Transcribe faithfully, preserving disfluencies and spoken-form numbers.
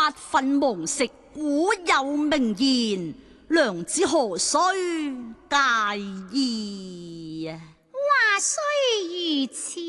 八分忘食，古有名言，娘子何須介意？ 話雖如此，